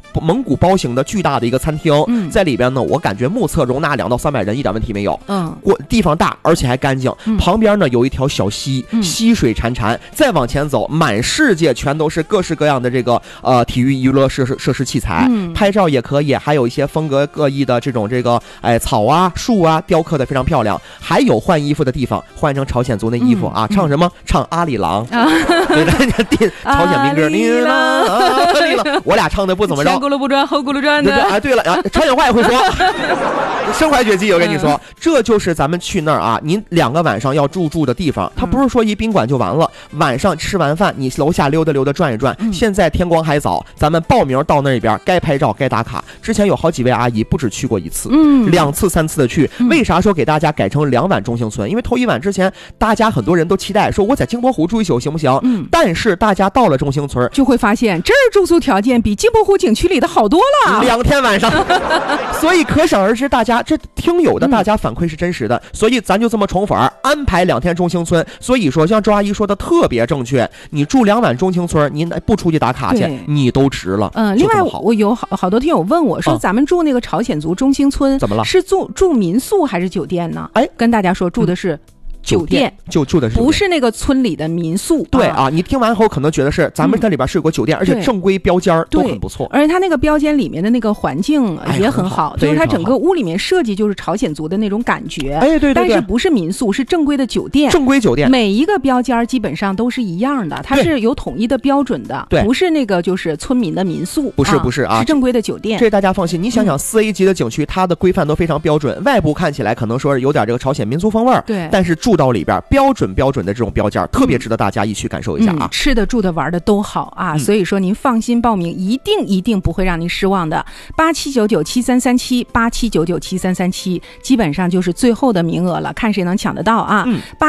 蒙古包型的巨大的一个餐厅，在里边呢，我感觉目测容纳200到300人一点问题没有。地方大，而且还干净。旁边呢有一条小溪，溪水潺潺。再往前走，满世界全都是各式各样的这个体育娱乐设施器材，拍照也可以，还有一些风格各异的这种草啊树啊雕刻的非常漂亮，还有换衣服的地方，换成朝鲜族的衣服啊，唱什么？唱阿里郎，对的，朝鲜民歌，你啦阿里郎，我俩唱的不怎么着， 前轱辘不转后轱辘转的。 哎，对了，朝鲜话也会说，身怀绝技，我跟你说，这就是咱们去那儿啊，您2个晚上要住的地方，它不是说一宾馆就完了，晚上吃完饭你楼下溜达转一转。现在天光还早，咱们报名到那边，该拍照该打卡。之前有好几位阿姨不止去过1次，2次3次的去。为啥说给大家改成2晚中兴村？因为头1晚之前，大家很多人都期待说我在镜泊湖住一宿行不行？但是大家到了中兴村就会发现这儿住宿条件比镜泊湖景区里的好多了 ，2天晚上，所以可想而知，大家这听友的大家反馈是真实的，所以咱就这么宠粉安排2天中兴村。所以说像周阿姨说的特别正确，你住2晚中兴村，您不出去打卡去，你都值了。 另外我有好多听友问我说，咱们住那个朝鲜族中兴村怎么了？ 是住民宿还是酒店呢？跟大家说住的是酒店， 就住的是不是那个村里的民宿。 对啊，你听完后可能觉得是咱们这里边是有个酒店，而且正规标间都很不错， 而且它那个标间里面的那个环境也很好，就是它整个屋里面设计就是朝鲜族的那种感觉。 对， 但是不是民宿，是正规的酒店。 正规酒店每一个标间基本上都是一样的，它是有统一的标准的，不是那个就是村民的民宿， 不是啊， 是正规的酒店。 这大家放心，你想想4A 级的景区，它的规范都非常标准，外部看起来可能说有点这个朝鲜民族风味， 对， 但是住到里边标准的这种标间，特别值得大家一起感受一下啊！ 吃的住的玩的都好啊，所以说您放心报名，一定不会让您失望的。87997337，87997337，基本上就是最后的名额了，看谁能抢得到啊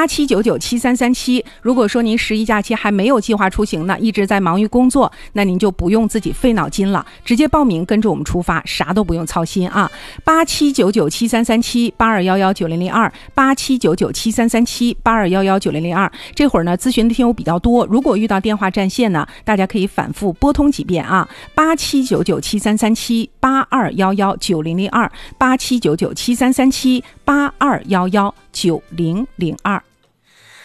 ！87997337，如果说您11假期还没有计划出行呢，一直在忙于工作，那您就不用自己费脑筋了，直接报名跟着我们出发，啥都不用操心啊！879973378211900879973378219002，这会儿呢咨询的听友比较多，如果遇到电话占线呢，大家可以反复拨通几遍啊！8799733782119002，8799733782119002。